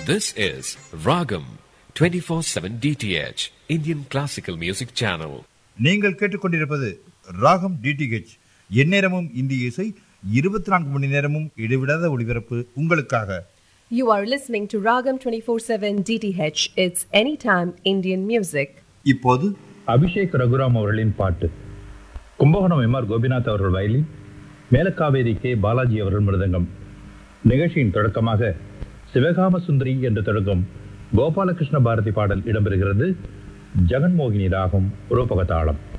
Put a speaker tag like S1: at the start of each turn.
S1: This is Ragam 24/7 DTH Indian Classical Music Channel.
S2: நீங்கள் கேட்டுக்கொண்டிருப்பது ராகம் டிடிஹெச். எந்நேரமும் இந்திய இசை, 24 மணி நேரமும் இடைவிடாத ஒளிபரப்பு உங்களுக்காக.
S3: You are listening to Ragam 24/7 DTH. It's anytime Indian music.
S2: இப்போது
S4: அபிஷேக் ரகுராம் அவர்களின் பாட்டு. கும்பகோணம் எம்.ஆர். கோபிநாத் அவர்கள் வயலின், மேலக்காவேரி கே. பாலாஜி அவர்கள் மிருதங்கம். நிகழ்ச்சியின் தொடக்கமாக சிவகாம சுந்தரி என்று தொடங்கும் கோபாலகிருஷ்ண பாரதி பாடல் இடம்பெறுகிறது. ஜெகன்மோகினி ராகம் ரூபகதாளம்.